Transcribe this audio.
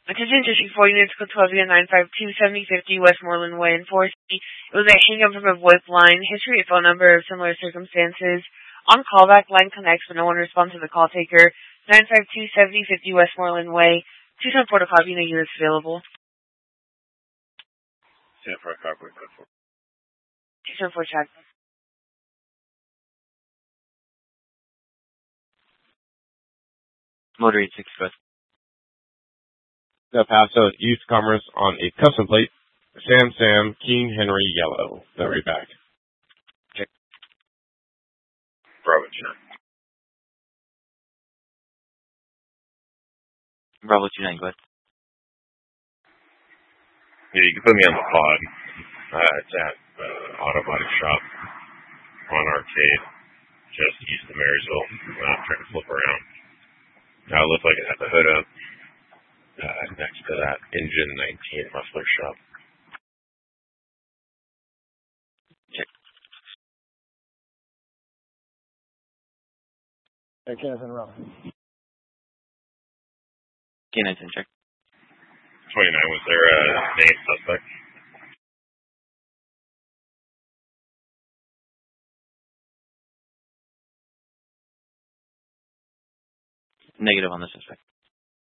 Attention District 4 units, code 12 via 952 7050 Westmoreland Way in Forest. It was a hang-up from a VoIP line. History and phone number of similar circumstances. On callback, line connects, but no one responds to the call taker. 952 7050 Westmoreland Way. 274 to copy, no units available. 274 copy, code 4. 274 check. Motor 86 West. El Paso Youth Commerce on a custom plate. Sam, King Henry Yellow. They'll be back. Check. Bravo 29. Bravo 29, go ahead. Yeah, you can put me on the pod. It's at Auto Body Shop on Arcade, just east of Marysville. I'm trying to flip around. Now it looks like it had the hood up. Next to that Engine 19 muffler shop. Check. Hey, Kenneth Rock. K-9, check. 29, was there a name suspect? Negative on the suspect.